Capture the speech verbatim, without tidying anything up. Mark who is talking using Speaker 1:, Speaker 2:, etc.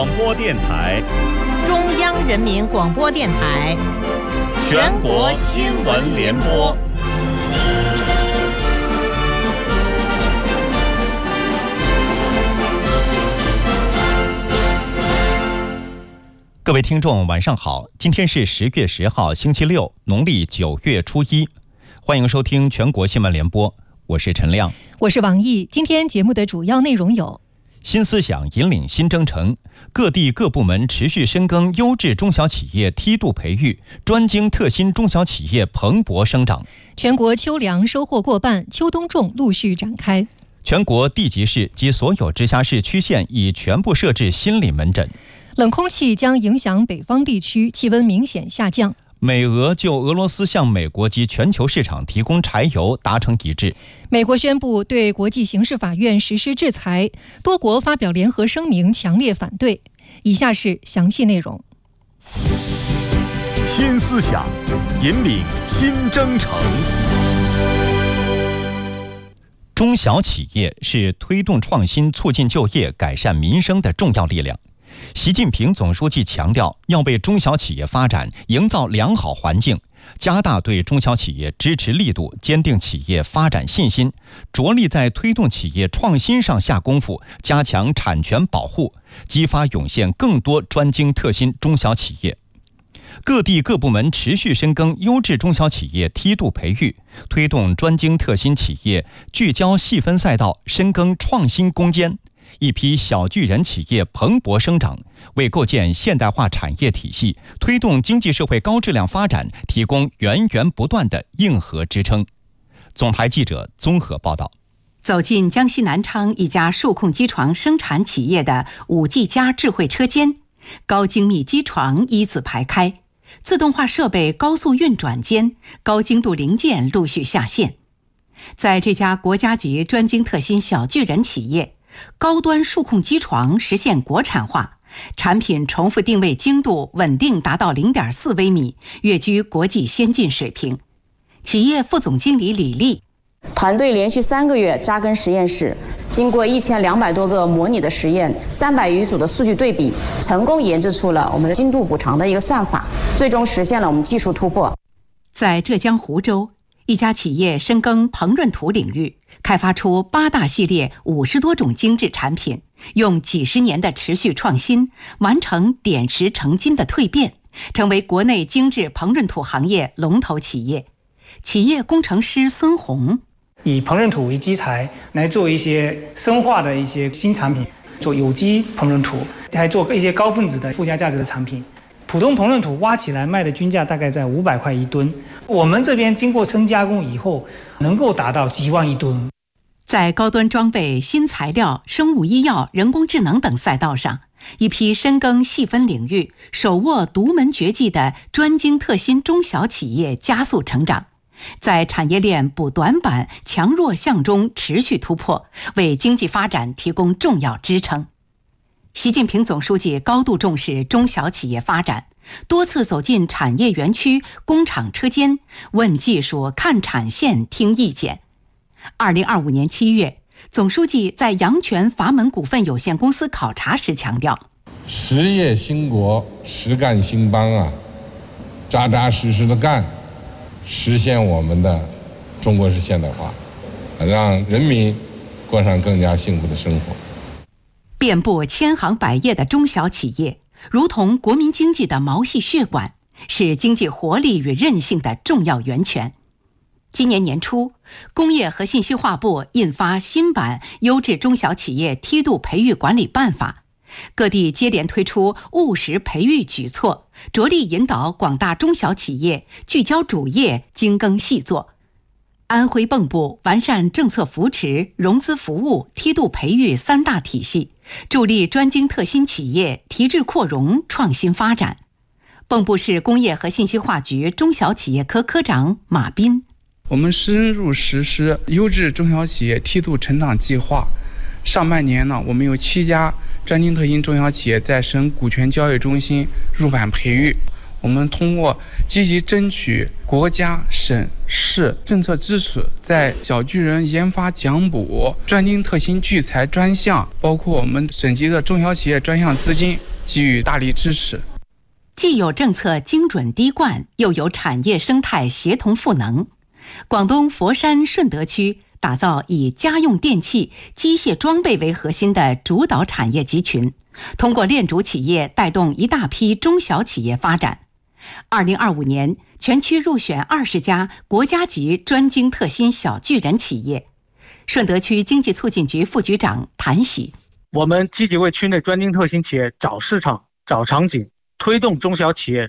Speaker 1: 广播电台，
Speaker 2: 中央人民广播电台，
Speaker 1: 全国新闻联播。各位听众，晚上好！今天是十月十号，星期六，农历九月初一。欢迎收听全国新闻联播，我是陈亮，
Speaker 3: 我是王毅。今天节目的主要内容有：
Speaker 1: 新思想引领新征程，各地各部门持续深耕优质中小企业梯度培育，专精特新中小企业蓬勃生长。
Speaker 3: 全国秋粮收获过半，秋冬种陆续展开。
Speaker 1: 全国地级市及所有直辖市区县已全部设置心理门诊。
Speaker 3: 冷空气将影响北方地区，气温明显下降。
Speaker 1: 美俄就俄罗斯向美国及全球市场提供柴油达成一致。
Speaker 3: 美国宣布对国际刑事法院实施制裁，多国发表联合声明强烈反对。以下是详细内容。
Speaker 4: 新思想引领新征程。
Speaker 1: 中小企业是推动创新、促进就业、改善民生的重要力量。习近平总书记强调，要为中小企业发展营造良好环境，加大对中小企业支持力度，坚定企业发展信心，着力在推动企业创新上下功夫，加强产权保护，激发涌现更多专精特新中小企业。各地各部门持续深耕优质中小企业梯度培育，推动专精特新企业聚焦细分赛道，深耕创新攻坚。一批小巨人企业蓬勃生长，为构建现代化产业体系、推动经济社会高质量发展提供源源不断的硬核支撑。总台记者综合报道。
Speaker 5: 走进江西南昌一家数控机床生产企业的 五 G 加智慧车间，高精密机床一字排开，自动化设备高速运转间，高精度零件陆续下线。在这家国家级专精特新小巨人企业，高端数控机床实现国产化，产品重复定位精度稳定达到 零点四 微米，跃居国际先进水平。企业副总经理李丽，
Speaker 6: 团队连续三个月扎根实验室，经过一千两百多个模拟的实验，三百余组的数据对比，成功研制出了我们的精度补偿的一个算法，最终实现了我们技术突破。
Speaker 5: 在浙江湖州，一家企业深耕膨润土领域，开发出八大系列五十多种精致产品，用几十年的持续创新，完成点石成金的蜕变，成为国内精致膨润土行业龙头企业。企业工程师孙红，
Speaker 7: 以膨润土为基材来做一些深化的一些新产品，做有机膨润土，还做一些高分子的附加价值的产品。普通膨润土挖起来卖的均价大概在五百块一吨，我们这边经过深加工以后，能够达到几万一吨。
Speaker 5: 在高端装备、新材料、生物医药、人工智能等赛道上，一批深耕细分领域、手握独门绝技的专精特新中小企业加速成长，在产业链补短板、强弱项中持续突破，为经济发展提供重要支撑。习近平总书记高度重视中小企业发展，多次走进产业园区、工厂车间，问技术、看产线、听意见。二零二五年七月，总书记在阳泉阀门股份有限公司考察时强调：
Speaker 8: 实业兴国，实干兴邦啊，扎扎实实的干，实现我们的中国式现代化，让人民过上更加幸福的生活。
Speaker 5: 遍布千行百业的中小企业，如同国民经济的毛细血管，是经济活力与韧性的重要源泉。今年年初，工业和信息化部印发新版《优质中小企业梯度培育管理办法》，各地接连推出务实培育举措，着力引导广大中小企业聚焦主业，精耕细作。安徽蚌埠完善政策扶持、融资服务、梯度培育三大体系，助力专精特新企业提质扩容、创新发展。蚌埠市工业和信息化局中小企业科科长马斌，
Speaker 9: 我们深入实施优质中小企业梯度成长计划。上半年呢，我们有七家专精特新中小企业在省股权交易中心入版培育。我们通过积极争取国家、省、市政策支持，在小巨人研发奖补、专精特新聚财专项，包括我们省级的中小企业专项资金， 给予大力支持。
Speaker 5: 既有政策精准滴灌，又有产业生态协同赋能。广东佛山顺德区打造以家用电器、机械装备为核心的主导产业集群，通过链主企业带动一大批中小企业发展。二零二五年，全区入选二十家国家级专精特新小巨人企业。顺德区经济促进局副局长谭喜：
Speaker 10: 我们积极为区内专精特新企业找市场、找场景，推动中小企业